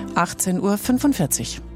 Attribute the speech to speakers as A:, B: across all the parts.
A: 18:45 Uhr.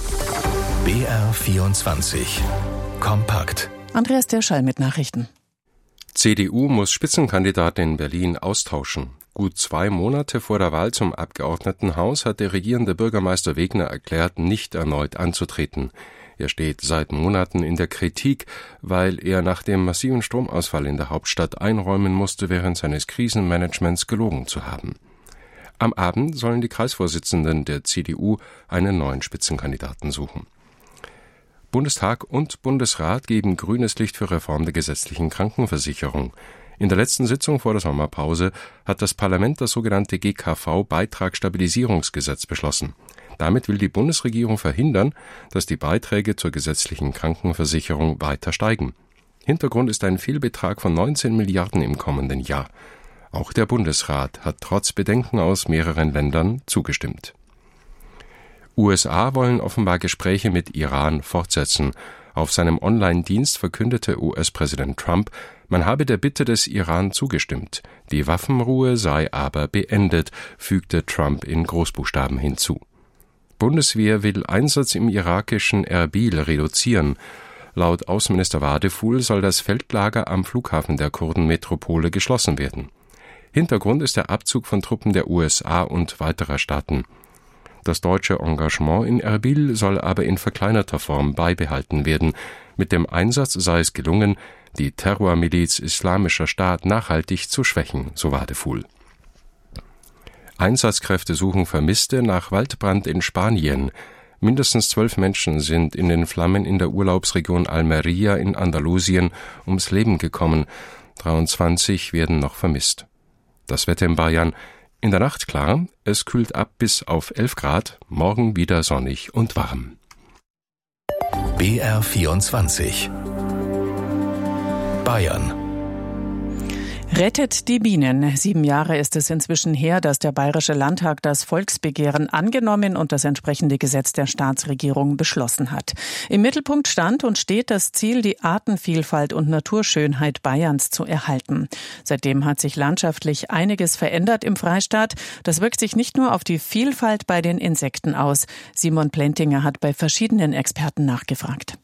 B: BR24 Kompakt.
A: Andreas Derschall mit Nachrichten.
C: CDU muss Spitzenkandidaten in Berlin austauschen. Gut 2 Monate vor der Wahl zum Abgeordnetenhaus hat der regierende Bürgermeister Wegner erklärt, nicht erneut anzutreten. Er steht seit Monaten in der Kritik, weil er nach dem massiven Stromausfall in der Hauptstadt einräumen musste, während seines Krisenmanagements gelogen zu haben. Am Abend sollen die Kreisvorsitzenden der CDU einen neuen Spitzenkandidaten suchen. Bundestag und Bundesrat geben grünes Licht für Reform der gesetzlichen Krankenversicherung. In der letzten Sitzung vor der Sommerpause hat das Parlament das sogenannte GKV-Beitragsstabilisierungsgesetz beschlossen. Damit will die Bundesregierung verhindern, dass die Beiträge zur gesetzlichen Krankenversicherung weiter steigen. Hintergrund ist ein Fehlbetrag von 19 Milliarden im kommenden Jahr. Auch der Bundesrat hat trotz Bedenken aus mehreren Ländern zugestimmt. USA wollen offenbar Gespräche mit Iran fortsetzen. Auf seinem Online-Dienst verkündete US-Präsident Trump, man habe der Bitte des Iran zugestimmt. Die Waffenruhe sei aber beendet, fügte Trump in Großbuchstaben hinzu. Bundeswehr will Einsatz im irakischen Erbil reduzieren. Laut Außenminister Wadefuhl soll das Feldlager am Flughafen der Kurdenmetropole geschlossen werden. Hintergrund ist der Abzug von Truppen der USA und weiterer Staaten. Das deutsche Engagement in Erbil soll aber in verkleinerter Form beibehalten werden. Mit dem Einsatz sei es gelungen, die Terrormiliz Islamischer Staat nachhaltig zu schwächen, so Wadefuhl. Einsatzkräfte suchen Vermisste nach Waldbrand in Spanien. Mindestens 12 Menschen sind in den Flammen in der Urlaubsregion Almería in Andalusien ums Leben gekommen. 23 werden noch vermisst. Das Wetter in Bayern: in der Nacht klar, es kühlt ab bis auf 11 Grad, morgen wieder sonnig und warm.
B: BR24 Bayern.
A: Rettet die Bienen. 7 Jahre ist es inzwischen her, dass der Bayerische Landtag das Volksbegehren angenommen und das entsprechende Gesetz der Staatsregierung beschlossen hat. Im Mittelpunkt stand und steht das Ziel, die Artenvielfalt und Naturschönheit Bayerns zu erhalten. Seitdem hat sich landschaftlich einiges verändert im Freistaat. Das wirkt sich nicht nur auf die Vielfalt bei den Insekten aus. Simon Plentinger hat bei verschiedenen Experten nachgefragt.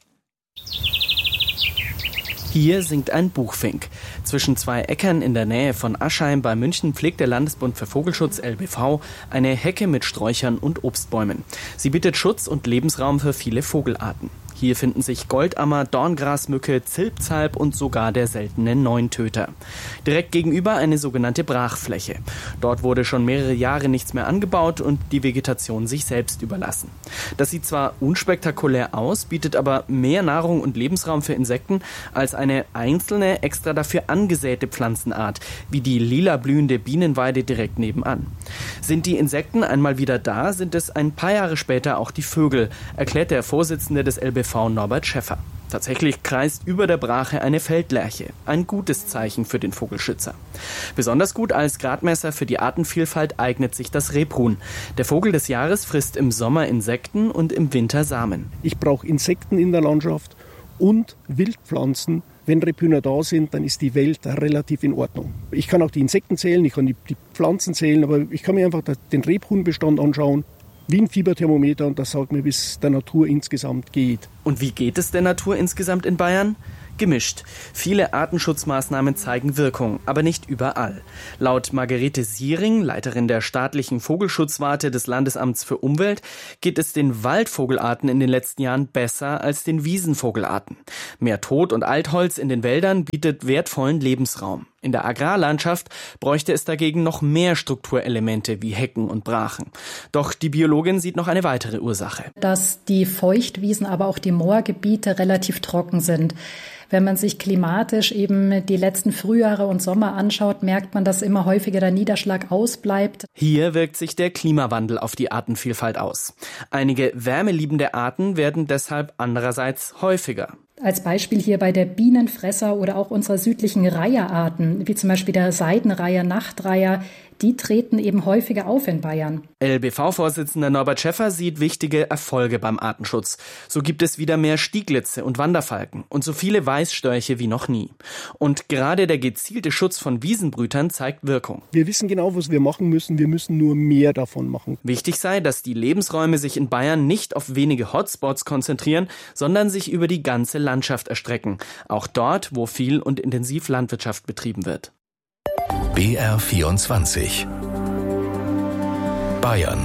D: Hier singt ein Buchfink. Zwischen 2 Äckern in der Nähe von Aschheim bei München pflegt der Landesbund für Vogelschutz LBV eine Hecke mit Sträuchern und Obstbäumen. Sie bietet Schutz und Lebensraum für viele Vogelarten. Hier finden sich Goldammer, Dorngrasmücke, Zilpzalp und sogar der seltene Neuntöter. Direkt gegenüber eine sogenannte Brachfläche. Dort wurde schon mehrere Jahre nichts mehr angebaut und die Vegetation sich selbst überlassen. Das sieht zwar unspektakulär aus, bietet aber mehr Nahrung und Lebensraum für Insekten als eine einzelne, extra dafür angesäte Pflanzenart, wie die lila blühende Bienenweide direkt nebenan. Sind die Insekten einmal wieder da, sind es ein paar Jahre später auch die Vögel, erklärt der Vorsitzende des LBV Norbert Schäffer. Tatsächlich kreist über der Brache eine Feldlerche, ein gutes Zeichen für den Vogelschützer. Besonders gut als Gradmesser für die Artenvielfalt eignet sich das Rebhuhn. Der Vogel des Jahres frisst im Sommer Insekten und im Winter Samen.
E: Ich brauche Insekten in der Landschaft und Wildpflanzen. Wenn Rebhühner da sind, dann ist die Welt relativ in Ordnung. Ich kann auch die Insekten zählen, ich kann die Pflanzen zählen, aber ich kann mir einfach den Rebhuhnbestand anschauen, wie ein Fieberthermometer, und das sagt mir, wie es der Natur insgesamt geht.
D: Und wie geht es der Natur insgesamt in Bayern? Gemischt. Viele Artenschutzmaßnahmen zeigen Wirkung, aber nicht überall. Laut Margarete Siering, Leiterin der staatlichen Vogelschutzwarte des Landesamts für Umwelt, geht es den Waldvogelarten in den letzten Jahren besser als den Wiesenvogelarten. Mehr Tod- und Altholz in den Wäldern bietet wertvollen Lebensraum. In der Agrarlandschaft bräuchte es dagegen noch mehr Strukturelemente wie Hecken und Brachen. Doch die Biologin sieht noch eine weitere Ursache.
F: Dass die Feuchtwiesen, aber auch die Moorgebiete relativ trocken sind. Wenn man sich klimatisch eben die letzten Frühjahre und Sommer anschaut, merkt man, dass immer häufiger der Niederschlag ausbleibt.
D: Hier wirkt sich der Klimawandel auf die Artenvielfalt aus. Einige wärmeliebende Arten werden deshalb andererseits häufiger.
F: Als Beispiel hier bei der Bienenfresser oder auch unserer südlichen Reiherarten, wie zum Beispiel der Seidenreiher, Nachtreiher, die treten eben häufiger auf in Bayern.
D: LBV-Vorsitzender Norbert Schäffer sieht wichtige Erfolge beim Artenschutz. So gibt es wieder mehr Stieglitze und Wanderfalken und so viele Weißstörche wie noch nie. Und gerade der gezielte Schutz von Wiesenbrütern zeigt Wirkung.
E: Wir wissen genau, was wir machen müssen. Wir müssen nur mehr davon machen.
D: Wichtig sei, dass die Lebensräume sich in Bayern nicht auf wenige Hotspots konzentrieren, sondern sich über die ganze Landschaft erstrecken. Auch dort, wo viel und intensiv Landwirtschaft betrieben wird.
B: BR24 Bayern.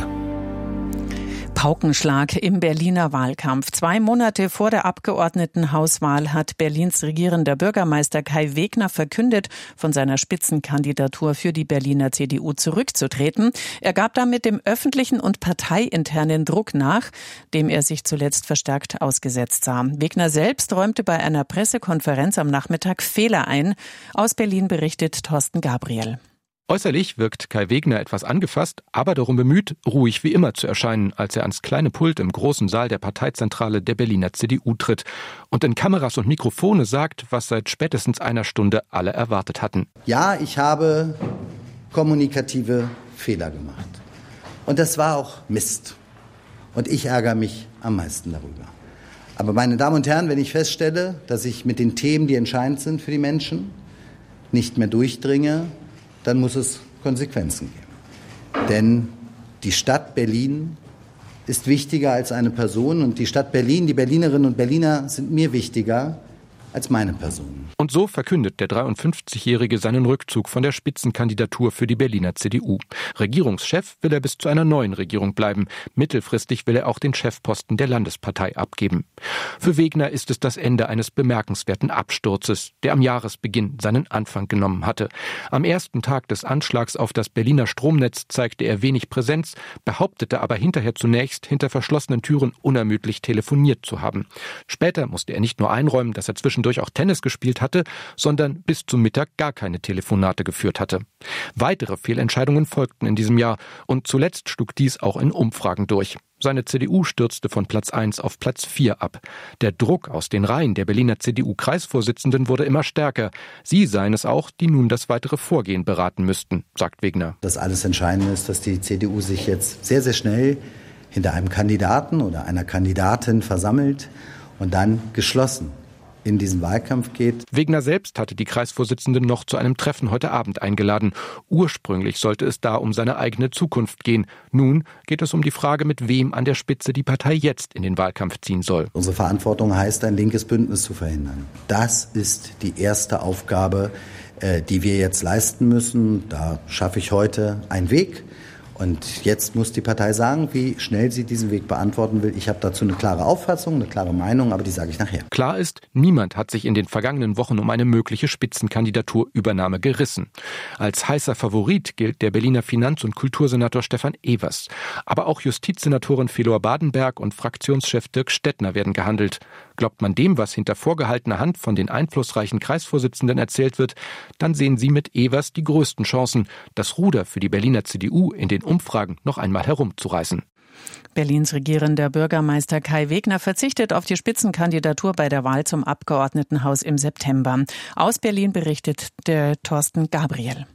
A: Paukenschlag im Berliner Wahlkampf. 2 Monate vor der Abgeordnetenhauswahl hat Berlins regierender Bürgermeister Kai Wegner verkündet, von seiner Spitzenkandidatur für die Berliner CDU zurückzutreten. Er gab damit dem öffentlichen und parteiinternen Druck nach, dem er sich zuletzt verstärkt ausgesetzt sah. Wegner selbst räumte bei einer Pressekonferenz am Nachmittag Fehler ein. Aus Berlin berichtet Thorsten Gabriel.
G: Äußerlich wirkt Kai Wegner etwas angefasst, aber darum bemüht, ruhig wie immer zu erscheinen, als er ans kleine Pult im großen Saal der Parteizentrale der Berliner CDU tritt und in Kameras und Mikrofone sagt, was seit spätestens einer Stunde alle erwartet hatten.
H: Ja, ich habe kommunikative Fehler gemacht. Und das war auch Mist. Und ich ärgere mich am meisten darüber. Aber meine Damen und Herren, wenn ich feststelle, dass ich mit den Themen, die entscheidend sind für die Menschen, nicht mehr durchdringe, dann muss es Konsequenzen geben. Denn die Stadt Berlin ist wichtiger als eine Person und die Stadt Berlin, die Berlinerinnen und Berliner sind mir wichtiger als meine Person.
G: Und so verkündet der 53-Jährige seinen Rückzug von der Spitzenkandidatur für die Berliner CDU. Regierungschef will er bis zu einer neuen Regierung bleiben. Mittelfristig will er auch den Chefposten der Landespartei abgeben. Für Wegner ist es das Ende eines bemerkenswerten Absturzes, der am Jahresbeginn seinen Anfang genommen hatte. Am ersten Tag des Anschlags auf das Berliner Stromnetz zeigte er wenig Präsenz, behauptete aber hinterher zunächst, hinter verschlossenen Türen unermüdlich telefoniert zu haben. Später musste er nicht nur einräumen, dass er zwischendurch auch Tennis gespielt hatte, sondern bis zum Mittag gar keine Telefonate geführt hatte. Weitere Fehlentscheidungen folgten in diesem Jahr und zuletzt schlug dies auch in Umfragen durch. Seine CDU stürzte von Platz 1 auf Platz 4 ab. Der Druck aus den Reihen der Berliner CDU-Kreisvorsitzenden wurde immer stärker. Sie seien es auch, die nun das weitere Vorgehen beraten müssten, sagt Wegner.
H: Das alles Entscheidende ist, dass die CDU sich jetzt sehr, sehr schnell hinter einem Kandidaten oder einer Kandidatin versammelt und dann geschlossen in diesen Wahlkampf geht.
G: Wegner selbst hatte die Kreisvorsitzenden noch zu einem Treffen heute Abend eingeladen. Ursprünglich sollte es da um seine eigene Zukunft gehen. Nun geht es um die Frage, mit wem an der Spitze die Partei jetzt in den Wahlkampf ziehen soll.
H: Unsere Verantwortung heißt, ein linkes Bündnis zu verhindern. Das ist die erste Aufgabe, die wir jetzt leisten müssen. Da schaffe ich heute einen Weg. Und jetzt muss die Partei sagen, wie schnell sie diesen Weg beantworten will. Ich habe dazu eine klare Auffassung, eine klare Meinung, aber die sage ich nachher.
G: Klar ist, niemand hat sich in den vergangenen Wochen um eine mögliche Spitzenkandidaturübernahme gerissen. Als heißer Favorit gilt der Berliner Finanz- und Kultursenator Stefan Evers. Aber auch Justizsenatorin Felor Badenberg und Fraktionschef Dirk Stettner werden gehandelt. Glaubt man dem, was hinter vorgehaltener Hand von den einflussreichen Kreisvorsitzenden erzählt wird, dann sehen sie mit Evers die größten Chancen, das Ruder für die Berliner CDU in den Umfragen noch einmal herumzureißen.
A: Berlins regierender Bürgermeister Kai Wegner verzichtet auf die Spitzenkandidatur bei der Wahl zum Abgeordnetenhaus im September. Aus Berlin berichtet der Thorsten Gabriel.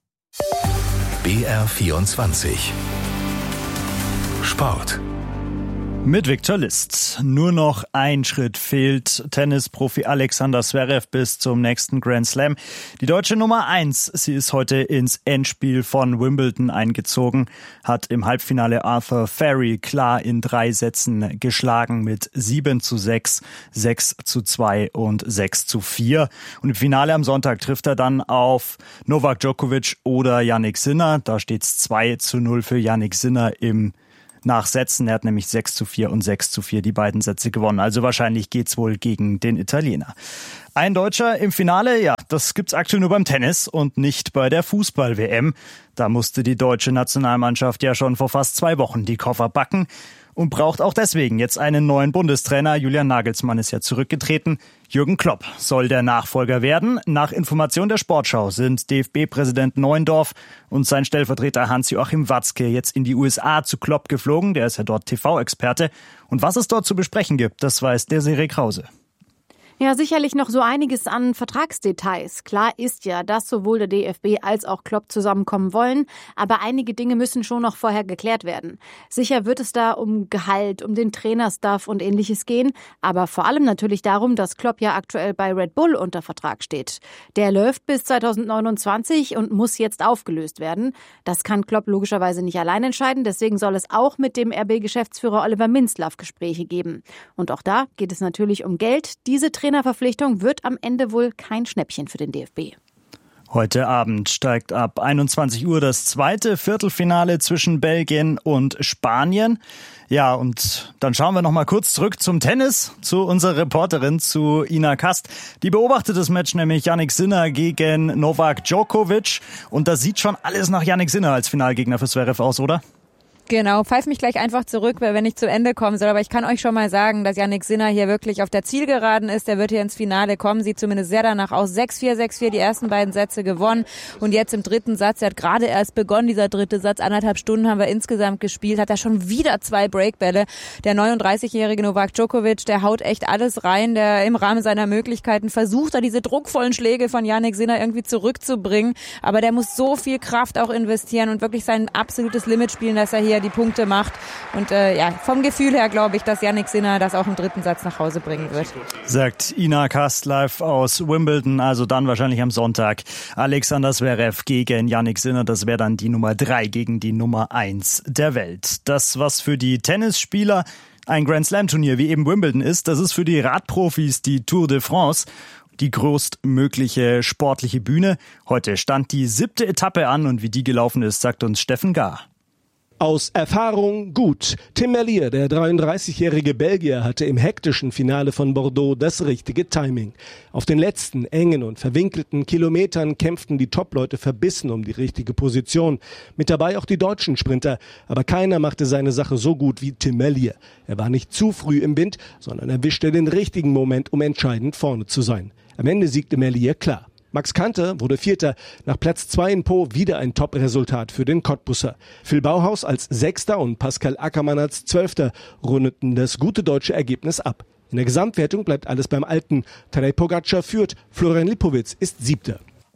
B: BR24 Sport.
I: Mit Viktor List. Nur noch ein Schritt fehlt Tennisprofi Alexander Zverev bis zum nächsten Grand Slam. Die deutsche Nummer 1, sie ist heute ins Endspiel von Wimbledon eingezogen, hat im Halbfinale Arthur Ferry klar in 3 Sätzen geschlagen mit 7:6, 6:2 und 6:4. Und im Finale am Sonntag trifft er dann auf Novak Djokovic oder Jannik Sinner. Da steht's 2:0 für Jannik Sinner im Nachsätzen. Er hat nämlich 6:4 und 6:4 die beiden Sätze gewonnen. Also wahrscheinlich geht's wohl gegen den Italiener. Ein Deutscher im Finale, ja, das gibt's aktuell nur beim Tennis und nicht bei der Fußball-WM. Da musste die deutsche Nationalmannschaft ja schon vor fast 2 Wochen die Koffer packen und braucht auch deswegen jetzt einen neuen Bundestrainer. Julian Nagelsmann ist ja zurückgetreten. Jürgen Klopp soll der Nachfolger werden. Nach Information der Sportschau sind DFB-Präsident Neuendorf und sein Stellvertreter Hans-Joachim Watzke jetzt in die USA zu Klopp geflogen. Der ist ja dort TV-Experte. Und was es dort zu besprechen gibt, das weiß Desiree Krause.
J: Ja, sicherlich noch so einiges an Vertragsdetails. Klar ist ja, dass sowohl der DFB als auch Klopp zusammenkommen wollen, aber einige Dinge müssen schon noch vorher geklärt werden. Sicher wird es da um Gehalt, um den Trainerstaff und Ähnliches gehen, aber vor allem natürlich darum, dass Klopp ja aktuell bei Red Bull unter Vertrag steht. Der läuft bis 2029 und muss jetzt aufgelöst werden. Das kann Klopp logischerweise nicht allein entscheiden, deswegen soll es auch mit dem RB-Geschäftsführer Oliver Minzlaff Gespräche geben. Und auch da geht es natürlich um Geld. Diese Trainerverpflichtung wird am Ende wohl kein Schnäppchen für den DFB.
I: Heute Abend steigt ab 21 Uhr das zweite Viertelfinale zwischen Belgien und Spanien. Ja, und dann schauen wir noch mal kurz zurück zum Tennis, zu unserer Reporterin, zu Ina Kast. Die beobachtet das Match, nämlich Jannik Sinner gegen Novak Djokovic. Und das sieht schon alles nach Jannik Sinner als Finalgegner für Zverev aus, oder?
K: Genau, pfeif mich gleich einfach zurück, wenn ich zu Ende kommen soll. Aber ich kann euch schon mal sagen, dass Jannik Sinner hier wirklich auf der Zielgeraden ist. Der wird hier ins Finale kommen, sieht zumindest sehr danach aus. 6-4, 6-4, die ersten beiden Sätze gewonnen. Und jetzt im dritten Satz, er hat gerade erst begonnen, dieser dritte Satz. 1,5 Stunden haben wir insgesamt gespielt. Hat er schon wieder 2 Breakbälle. Der 39-jährige Novak Djokovic, der haut echt alles rein. Der im Rahmen seiner Möglichkeiten versucht, da diese druckvollen Schläge von Jannik Sinner irgendwie zurückzubringen. Aber der muss so viel Kraft auch investieren und wirklich sein absolutes Limit spielen, dass er hier die Punkte macht. Und vom Gefühl her glaube ich, dass Jannik Sinner das auch im dritten Satz nach Hause bringen wird.
I: Sagt Ina Kast live aus Wimbledon, also dann wahrscheinlich am Sonntag. Alexander Zverev gegen Jannik Sinner, das wäre dann die Nummer 3 gegen die Nummer 1 der Welt. Das, was für die Tennisspieler ein Grand-Slam-Turnier wie eben Wimbledon ist, das ist für die Radprofis die Tour de France. Die größtmögliche sportliche Bühne. Heute stand die 7. Etappe an und wie die gelaufen ist, sagt uns Steffen Gahr.
L: Aus Erfahrung gut. Tim Merlier, der 33-jährige Belgier, hatte im hektischen Finale von Bordeaux das richtige Timing. Auf den letzten engen und verwinkelten Kilometern kämpften die Top-Leute verbissen um die richtige Position. Mit dabei auch die deutschen Sprinter. Aber keiner machte seine Sache so gut wie Tim Merlier. Er war nicht zu früh im Wind, sondern erwischte den richtigen Moment, um entscheidend vorne zu sein. Am Ende siegte Merlier klar. Max Kanter wurde Vierter, nach Platz 2 in Po wieder ein Top-Resultat für den Cottbusser. Phil Bauhaus als Sechster und Pascal Ackermann als 12. rundeten das gute deutsche Ergebnis ab. In der Gesamtwertung bleibt alles beim Alten. Tadej Pogačar führt, Florian Lipowitz ist 7.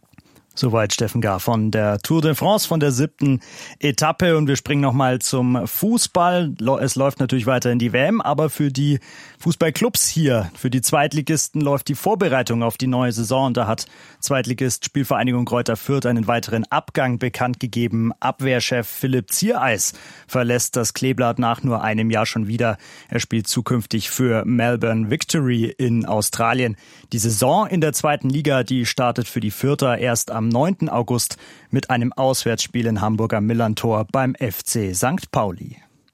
I: Soweit Steffen Gahr von der Tour de France, von der 7. Etappe. Und wir springen nochmal zum Fußball. Es läuft natürlich weiter in die WM, aber für die Fußballclubs hier, für die Zweitligisten läuft die Vorbereitung auf die neue Saison. Da hat Zweitligist Spielvereinigung Greuther Fürth einen weiteren Abgang bekannt gegeben. Abwehrchef Philipp Ziereis verlässt das Kleeblatt nach nur einem Jahr schon wieder. Er spielt zukünftig für Melbourne Victory in Australien. Die Saison in der 2. Liga, die startet für die Fürther erst am 9. August mit einem Auswärtsspiel in Hamburg am Millantor beim FC St. Pauli.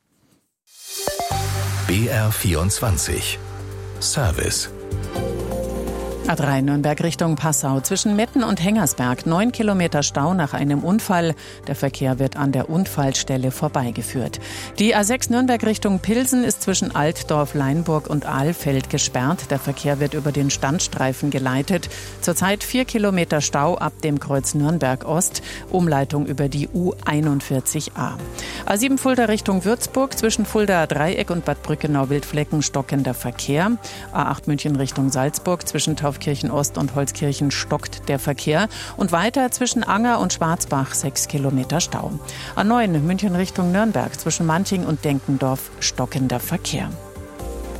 B: BR24 Service.
A: A3 Nürnberg Richtung Passau. Zwischen Metten und Hengersberg 9 Kilometer Stau nach einem Unfall. Der Verkehr wird an der Unfallstelle vorbeigeführt. Die A6 Nürnberg Richtung Pilsen ist zwischen Altdorf, Leinburg und Ahlfeld gesperrt. Der Verkehr wird über den Standstreifen geleitet. Zurzeit 4 Kilometer Stau ab dem Kreuz Nürnberg Ost. Umleitung über die U41a. A7 Fulda Richtung Würzburg. Zwischen Fuldaer Dreieck und Bad Brückenau-Wildflecken stockender Verkehr. A8 München Richtung Salzburg. Zwischen Taufkirchen Ost und Holzkirchen stockt der Verkehr. Und weiter zwischen Anger und Schwarzbach 6 Kilometer Stau. A9 München Richtung Nürnberg zwischen Manching und Denkendorf stockender Verkehr.